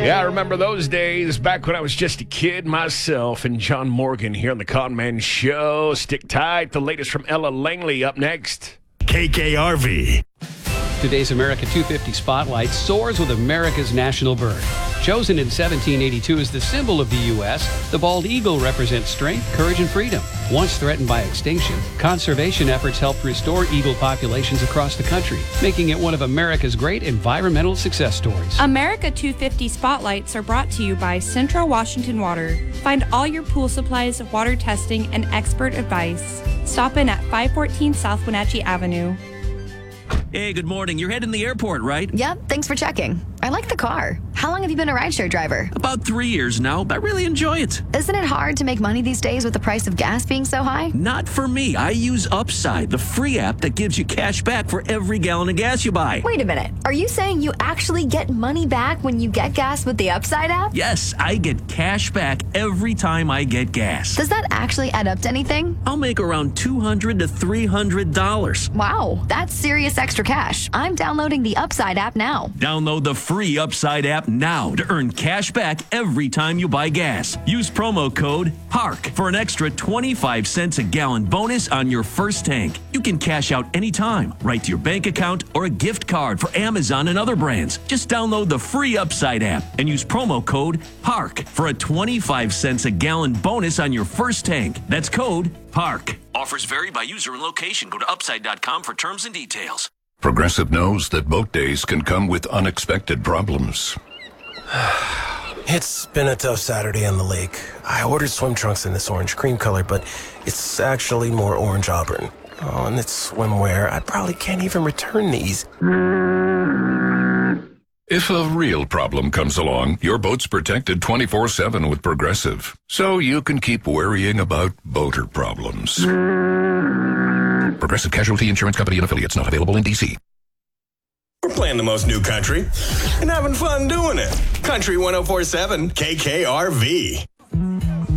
Yeah, I remember those days back when I was just a kid myself. And John Morgan here on the Con Man Show. Stick tight. The latest from Ella Langley up next. KKRV. Today's America 250 Spotlight soars with America's national bird. Chosen in 1782 as the symbol of the U.S., the bald eagle represents strength, courage, and freedom. Once threatened by extinction, conservation efforts helped restore eagle populations across the country, making it one of America's great environmental success stories. America 250 Spotlights are brought to you by Central Washington Water. Find all your pool supplies, water testing, and expert advice. Stop in at 514 South Wenatchee Avenue. Hey, good morning. You're heading to the airport, right? Yep, thanks for checking. I like the car. How long have you been a rideshare driver? About 3 years now, but I really enjoy it. Isn't it hard to make money these days with the price of gas being so high? Not for me. I use Upside, the free app that gives you cash back for every gallon of gas you buy. Wait a minute. Are you saying you actually get money back when you get gas with the Upside app? Yes, I get cash back every time I get gas. Does that actually add up to anything? I'll make around $200 to $300. Wow, that's serious extra cash. I'm downloading the Upside app now. Download the free Upside app now to earn cash back every time you buy gas. Use promo code PARK for an extra 25 cents a gallon bonus on your first tank. You can cash out anytime, right to your bank account or a gift card for Amazon and other brands. Just download the free Upside app and use promo code PARK for a 25 cents a gallon bonus on your first tank. That's code PARK. Offers vary by user and location. Go to upside.com for terms and details. Progressive knows that boat days can come with unexpected problems. It's been a tough Saturday on the lake. I ordered swim trunks in this orange cream color, but it's actually more orange auburn. Oh, and it's swimwear. I probably can't even return these. If a real problem comes along, your boat's protected 24/7 with Progressive, so you can keep worrying about boater problems. Progressive Casualty Insurance Company and Affiliates, not available in D.C. We're playing the most new country and having fun doing it. Country 104.7 KKRV.